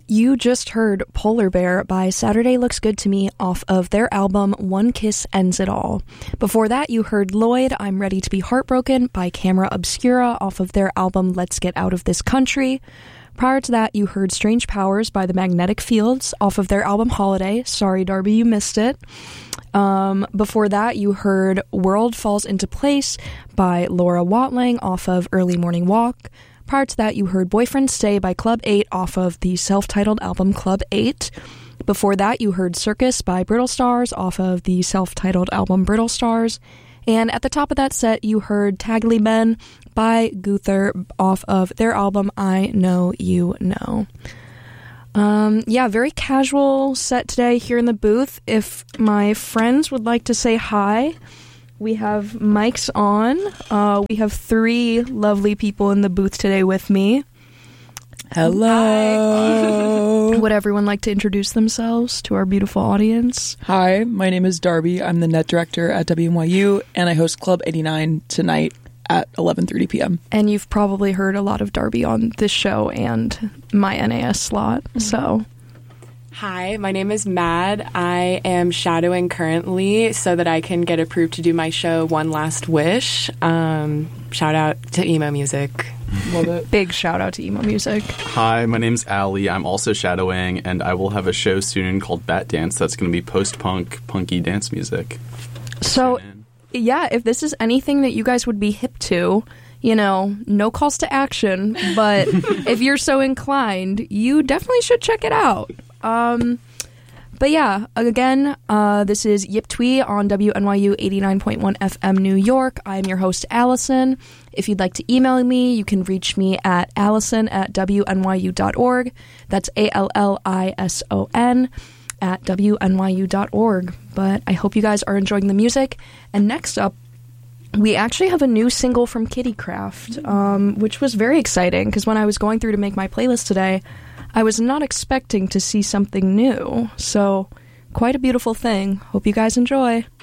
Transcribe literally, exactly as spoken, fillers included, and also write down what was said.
You just heard Polar Bear by Saturday Looks Good to Me off of their album One Kiss Ends It All. Before that, you heard Lloyd, I'm Ready to Be Heartbroken by Camera Obscura off of their album Let's Get Out of This Country. Prior to that, you heard Strange Powers by The Magnetic Fields off of their album Holiday. Sorry, Darby, you missed it. Um, before that, you heard World Falls Into Place by Laura Watling off of Early Morning Walk. Prior to that, you heard Boyfriend Stay by Club eight off of the self-titled album Club eight. Before that, you heard Circus by Brittle Stars off of the self-titled album Brittle Stars. And at the top of that set, you heard Tagly Ben by Guther off of their album I Know You Know. Um, yeah, very casual set today here in the booth. If my friends would like to say hi, we have mics on. Uh, we have three lovely people in the booth today with me. Hello. Would everyone like to introduce themselves to our beautiful audience? Hi, my name is Darby. I'm the net director at W N Y U, and I host Club eighty-nine tonight at eleven thirty p.m. And you've probably heard a lot of Darby on this show and my N A S slot, mm-hmm. so... Hi, my name is Mad. I am shadowing currently so that I can get approved to do my show One Last Wish. Um, shout out to emo music. Love it. Big shout out to emo music. Hi, my name's Ali. I'm also shadowing, and I will have a show soon called Bat Dance that's going to be post-punk, punky dance music. So, yeah, if this is anything that you guys would be hip to, you know, no calls to action, but if you're so inclined, you definitely should check it out. Um, but yeah, again, uh, this is Yip Twee on W N Y U eighty-nine point one F M New York. I'm your host, Allison. If you'd like to email me, you can reach me at allison at W N Y U dot org. That's A L L I S O N at W N Y U dot org. But I hope you guys are enjoying the music. And next up, we actually have a new single from Kitty Craft, um, which was very exciting because when I was going through to make my playlist today, I was not expecting to see something new, so quite a beautiful thing. Hope you guys enjoy.